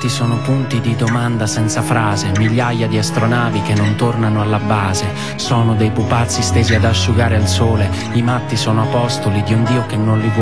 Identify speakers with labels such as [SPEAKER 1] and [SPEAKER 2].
[SPEAKER 1] fatti sono punti di domanda senza frase, migliaia di astronavi che non tornano alla base. Sono dei pupazzi stesi ad asciugare al sole, i matti sono apostoli di un Dio che non li vuole